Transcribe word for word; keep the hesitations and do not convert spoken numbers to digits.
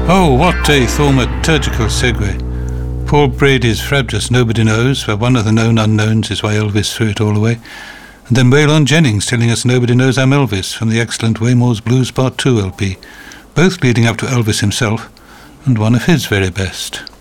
Oh, what a thaumaturgical segue. Paul Brady's Frabjous Nobody Knows, where one of the known unknowns is why Elvis threw it all away. And then Waylon Jennings telling us Nobody Knows I'm Elvis from the excellent Waymore's Blues Part two L P, both leading up to Elvis himself, and one of his very best.